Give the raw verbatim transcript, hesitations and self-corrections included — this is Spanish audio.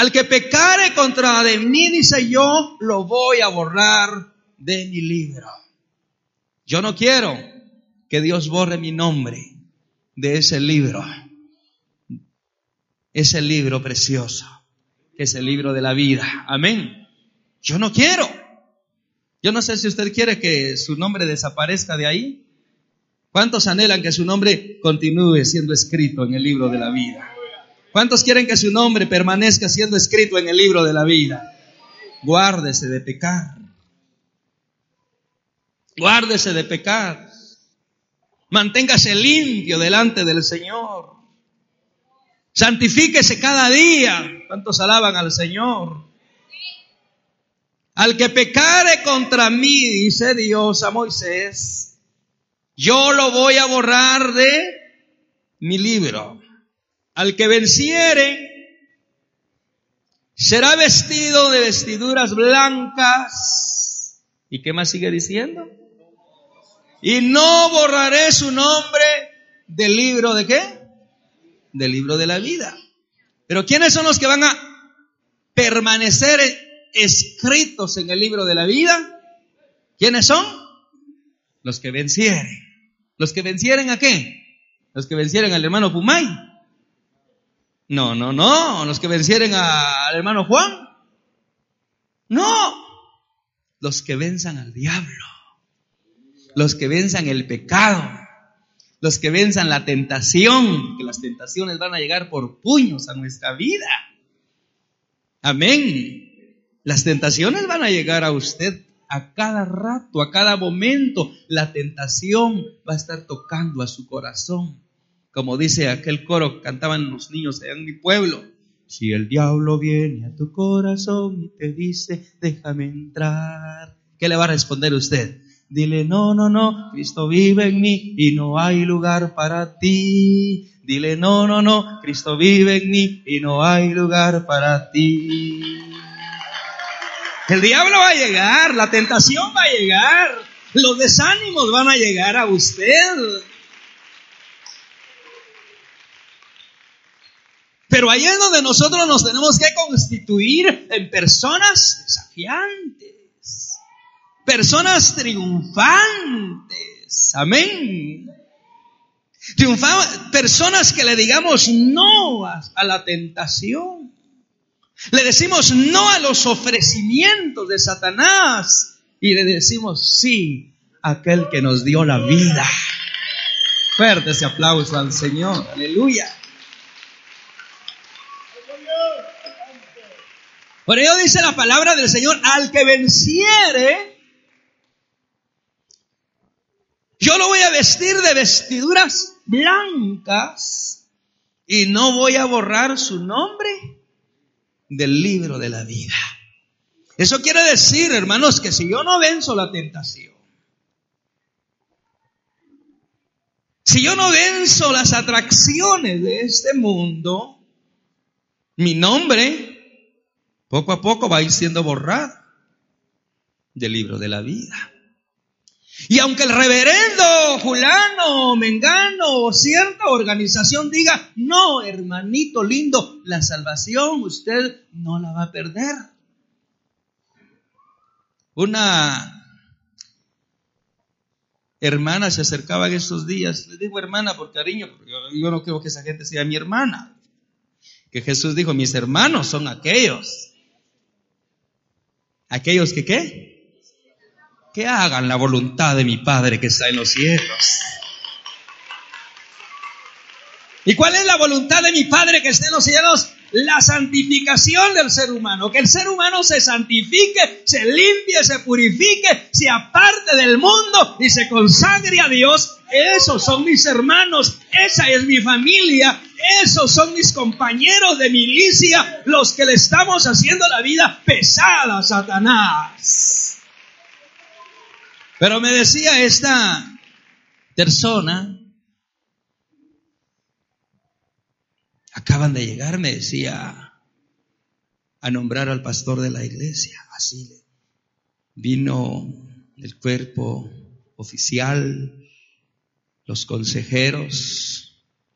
Al que pecare contra de mí, dice, yo lo voy a borrar de mi libro. Yo no quiero que Dios borre mi nombre de ese libro. Ese libro precioso, que es el libro de la vida. Amén. Yo no quiero. Yo no sé si usted quiere que su nombre desaparezca de ahí. ¿Cuántos anhelan que su nombre continúe siendo escrito en el libro de la vida? ¿Cuántos quieren que su nombre permanezca siendo escrito en el libro de la vida? Guárdese de pecar. Guárdese de pecar. Manténgase limpio delante del Señor. Santifíquese cada día. ¿Cuántos alaban al Señor? Al que pecare contra mí, dice Dios a Moisés, yo lo voy a borrar de mi libro. Al que venciere, será vestido de vestiduras blancas. ¿Y qué más sigue diciendo? Y no borraré su nombre del libro de ¿qué? Del libro de la vida. Pero ¿quiénes son los que van a permanecer escritos en el libro de la vida? ¿Quiénes son? Los que vencieren. ¿Los que vencieren a qué? ¿Los que vencieren al hermano Pumay? No, no, no. ¿Los que vencieren a, al hermano Juan? No. Los que venzan al diablo. Los que venzan el pecado. Los que venzan la tentación. Que las tentaciones van a llegar por puños a nuestra vida. Amén. Las tentaciones van a llegar a usted a cada rato, a cada momento. La tentación va a estar tocando a su corazón. Como dice aquel coro que cantaban los niños allá en mi pueblo. Si el diablo viene a tu corazón y te dice, déjame entrar. ¿Qué le va a responder usted? Dile, no, no, no, Cristo vive en mí y no hay lugar para ti. Dile, no, no, no, Cristo vive en mí y no hay lugar para ti. El diablo va a llegar, la tentación va a llegar, los desánimos van a llegar a usted. Pero ahí es donde nosotros nos tenemos que constituir en personas desafiantes, personas triunfantes, amén. Triunfa- personas que le digamos no a, a la tentación. Le decimos no a los ofrecimientos de Satanás y le decimos sí a aquel que nos dio la vida. Fuerte ese aplauso al Señor, aleluya. Por ello dice la palabra del Señor, al que venciere, yo lo voy a vestir de vestiduras blancas y no voy a borrar su nombre del libro de la vida. Eso quiere decir, hermanos, que si yo no venzo la tentación, si yo no venzo las atracciones de este mundo, mi nombre poco a poco va a ir siendo borrado del libro de la vida. Y aunque el reverendo fulano, mengano o cierta organización diga, no, hermanito lindo, la salvación usted no la va a perder. Una hermana se acercaba en estos días, le digo hermana por cariño, porque yo no creo que esa gente sea mi hermana. Que Jesús dijo, mis hermanos son aquellos. ¿Aquellos que qué? Que hagan la voluntad de mi Padre que está en los cielos. ¿Y cuál es la voluntad de mi Padre que está en los cielos? La santificación del ser humano. Que el ser humano se santifique, se limpie, se purifique, se aparte del mundo y se consagre a Dios. Esos son mis hermanos, esa es mi familia, esos son mis compañeros de milicia, los que le estamos haciendo la vida pesada a Satanás. Pero me decía esta persona, acaban de llegar, me decía, a nombrar al pastor de la iglesia. Así le vino el cuerpo oficial, los consejeros,